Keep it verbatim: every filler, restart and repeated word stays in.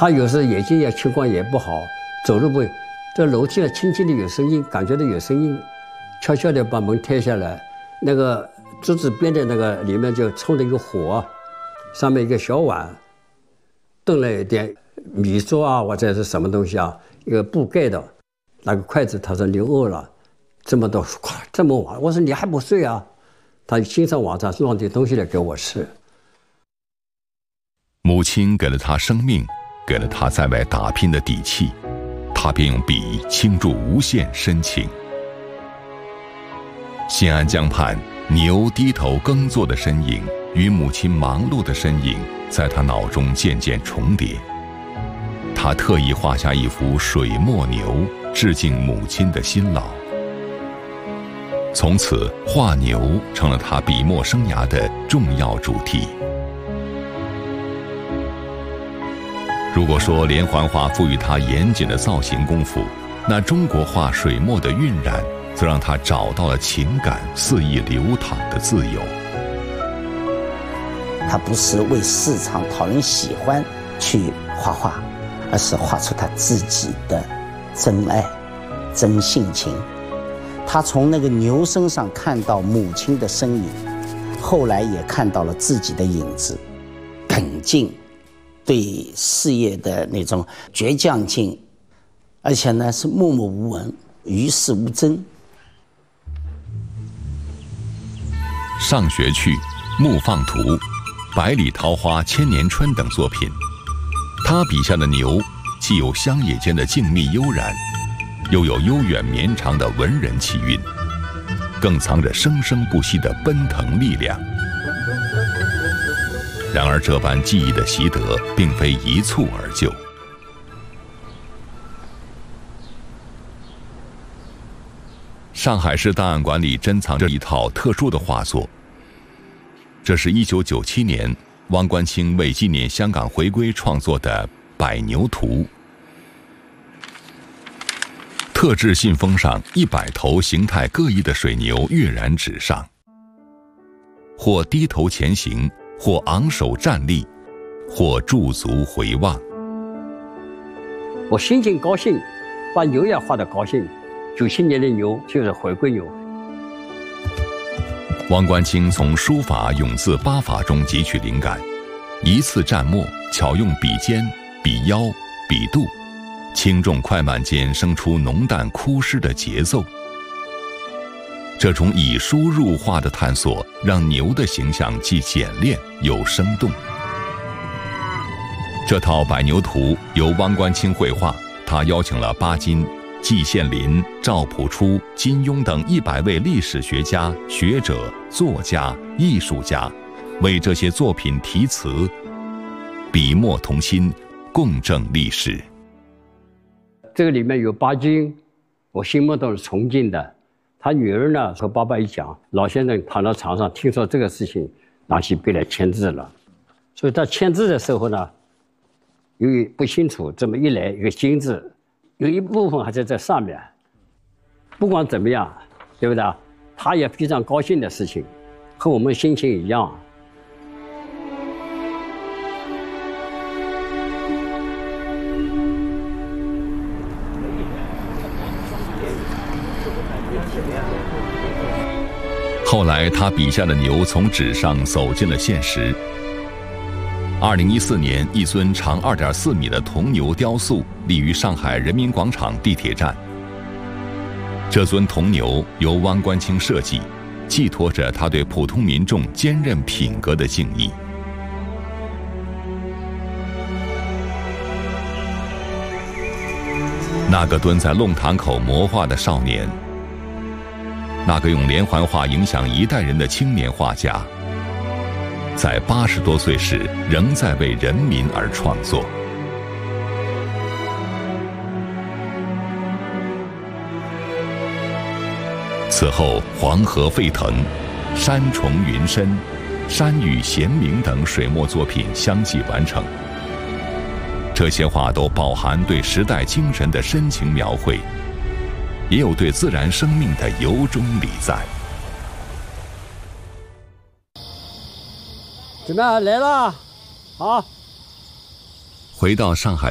他有时眼睛也情况也不好，走路不，这楼梯上轻轻的有声音，感觉到有声音，悄悄的把门推下来，那个桌子边的那个里面就冲着一个火，上面一个小碗，炖了一点米粥啊或者是什么东西啊，一个布盖的，拿个筷子，他说你饿了，这么多，这么晚，我说你还不睡啊？他经常晚上弄点东西来给我吃。 母亲给了他生命，给了他在外打拼的底气，他便用笔倾注无限深情。新安江畔，牛低头耕作的身影与母亲忙碌的身影在他脑中渐渐重叠。他特意画下一幅水墨牛，致敬母亲的辛劳。从此，画牛成了他笔墨生涯的重要主题。如果说连环画赋予他严谨的造型功夫，那中国画水墨的晕染，则让他找到了情感肆意流淌的自由。 他不是为市场讨人喜欢去画画，而是画出他自己的真爱、真性情。他从那个牛身上看到母亲的身影，后来也看到了自己的影子，耿劲，对事业的那种倔强劲，而且呢是默默无闻，与世无争。 上学去、牧放图、百里桃花、千年春等作品，他笔下的牛既有乡野间的静谧悠然，又有悠远绵长的文人气韵，更藏着生生不息的奔腾力量。然而这般技艺的习得并非一蹴而就。上海市档案馆里珍藏着一套特殊的画作，这是一九九七年汪官清为纪念香港回归创作的《百牛图》。特制信封上一百头形态各异的水牛跃然纸上，或低头前行，或昂首站立，或驻足回望。 我心情高兴，把牛也画得高兴。九七年的牛就是回归牛。 汪官清从书法永字八法中汲取灵感，一次蘸墨，巧用笔尖、笔腰、笔肚，轻重快慢间生出浓淡枯湿的节奏。这种以书入画的探索，让牛的形象既简练又生动。这套《百牛图》由汪官清绘画，他邀请了巴金、季羡林、赵朴初、金庸等一百位历史学家、学者、作家、艺术家，为这些作品题词，笔墨同心，共振历史。 这个里面有巴金，我心目中是崇敬的。他女儿呢和爸爸一讲，老先生躺到床上，听说这个事情，拿起笔来签字了。所以他签字的时候呢，由于不清楚，这么一来一个金字，有一部分还在这上面。不管怎么样，对不对？他也非常高兴的事情，和我们心情一样。 后来他笔下的牛从纸上走进了现实。二零一四年，一尊长二点四米的铜牛雕塑立于上海人民广场地铁站。这尊铜牛由汪官清设计，寄托着他对普通民众坚韧品格的敬意。那个蹲在弄堂口磨画的少年，那个用连环画影响一代人的青年画家，在八十多岁时仍在为人民而创作。此后，黄河沸腾、山重云深、山雨闲明等水墨作品相继完成。这些画都饱含对时代精神的深情描绘，也有对自然生命的由衷礼赞。 怎么样？来了？好。 回到上海。